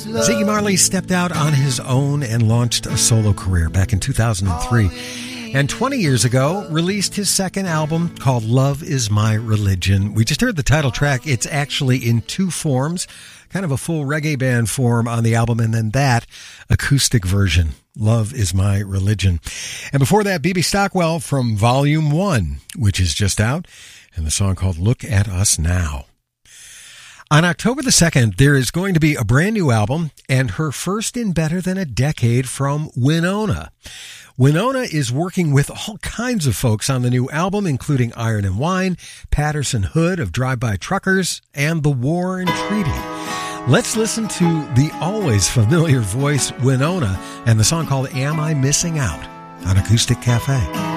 Ziggy Marley stepped out on his own and launched a solo career back in 2003. And 20 years ago, released his second album called Love Is My Religion. We just heard the title track. It's actually in two forms, kind of a full reggae band form on the album, and then that acoustic version, Love Is My Religion. And before that, B.B. Stockwell from Volume 1, which is just out, and the song called Look at Us Now. On October the 2nd, there is going to be a brand new album, and her first in better than a decade, from Winona. Winona is working with all kinds of folks on the new album, including Iron and Wine, Patterson Hood of Drive-By Truckers, and The War and Treaty. Let's listen to the always familiar voice Winona and the song called Am I Missing Out on Acoustic Cafe.